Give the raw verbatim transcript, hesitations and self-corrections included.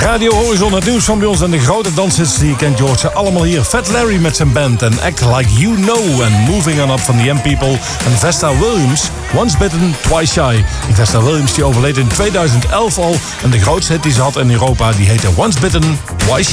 Radio Horizon, het nieuws van bij ons en de grote danshits die je kent. Je hoort ze allemaal hier. Fat Larry met zijn band en Act Like You Know. En Moving On Up van The M People. En Vesta Williams, Once Bitten, Twice Shy. Die Vesta Williams die overleed in tweeduizend elf al. En de grootste hit die ze had in Europa, die heette Once Bitten, Twice Shy.